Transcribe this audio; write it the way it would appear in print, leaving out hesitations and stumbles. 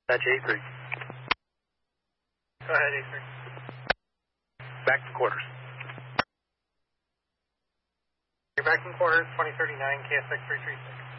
That's A3. Go ahead, A3. Back to quarters. You're back in quarters, 2039, KSX 336.